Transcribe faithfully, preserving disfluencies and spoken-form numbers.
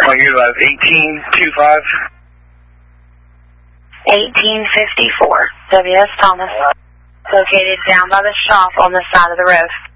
Point utilize eighteen twenty-five. eighteen fifty-four. W S Thomas. Located down by the shop on the side of the road.